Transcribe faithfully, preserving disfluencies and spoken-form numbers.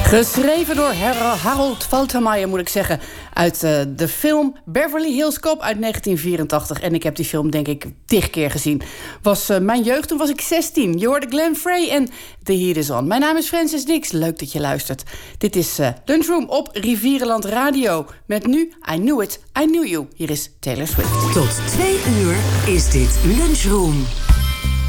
Geschreven door Harold Faltermeyer, moet ik zeggen. Uit uh, de film Beverly Hills Cop uit negentien vierentachtig. En ik heb die film denk ik tig keer gezien. Was uh, mijn jeugd, toen was ik zestien. Je hoorde Glenn Frey en The Heat Is On. Mijn naam is Francis Dix. Leuk dat je luistert. Dit is uh, Lunchroom op Rivierenland Radio. Met nu I Knew It, I Knew You. Hier is Taylor Swift. Tot twee uur is dit Lunchroom.